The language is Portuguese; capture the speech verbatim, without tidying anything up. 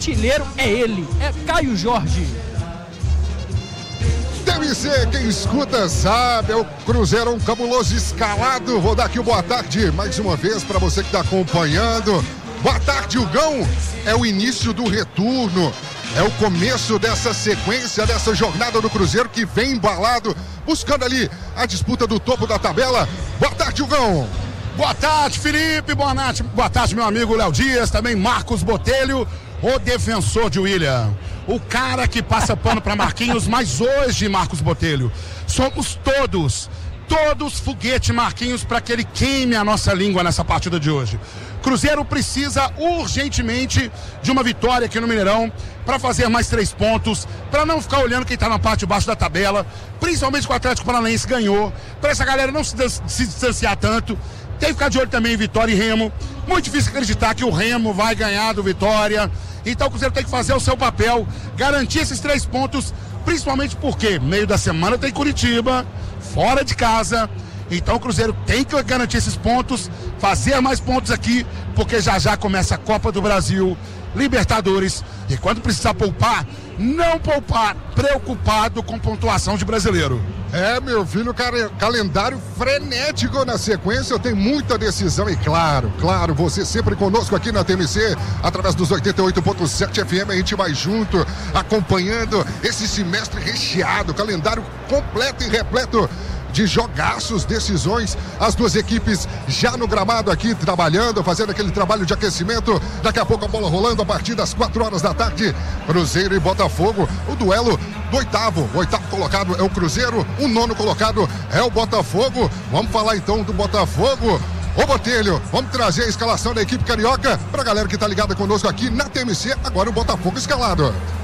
artilheiro é ele, é Caio Jorge. Deve ser, quem escuta sabe, é o Cruzeiro, um cabuloso escalado. Vou dar aqui o boa tarde mais uma vez para você que está acompanhando. Boa tarde, Hugão. É o início do retorno, é o começo dessa sequência, dessa jornada do Cruzeiro que vem embalado, buscando ali a disputa do topo da tabela. Boa tarde, Hugão. Boa tarde, Felipe. Boa tarde, boa tarde, meu amigo Léo Dias, também Marcos Botelho, o defensor de William. O cara que passa pano para Marquinhos, mas hoje, Marcos Botelho, somos todos, todos foguete Marquinhos para que ele queime a nossa língua nessa partida de hoje. Cruzeiro precisa urgentemente de uma vitória aqui no Mineirão para fazer mais três pontos, para não ficar olhando quem está na parte de baixo da tabela, principalmente que o Atlético Paranaense ganhou, para essa galera não se, se distanciar tanto. Tem que ficar de olho também em Vitória e Remo. Muito difícil acreditar que o Remo vai ganhar do Vitória. Então o Cruzeiro tem que fazer o seu papel, garantir esses três pontos, principalmente porque meio da semana tem Curitiba, fora de casa. Então o Cruzeiro tem que garantir esses pontos, fazer mais pontos aqui, porque já já começa a Copa do Brasil, Libertadores, e quando precisar poupar, não poupar, preocupado com pontuação de brasileiro. É, meu filho, cara, calendário frenético na sequência, tem muita decisão e claro, claro, você sempre conosco aqui na T M C, através dos oitenta e oito ponto sete F M, a gente vai junto, acompanhando esse semestre recheado, calendário completo e repleto de jogaços, decisões, as duas equipes já no gramado aqui, trabalhando, fazendo aquele trabalho de aquecimento, daqui a pouco a bola rolando a partir das quatro horas da tarde, Cruzeiro e Botafogo, o duelo do oitavo, o oitavo colocado é o Cruzeiro, o nono colocado é o Botafogo. Vamos falar então do Botafogo. Ô Botelho, vamos trazer a escalação da equipe carioca pra galera que tá ligada conosco aqui na T M C, agora o Botafogo escalado.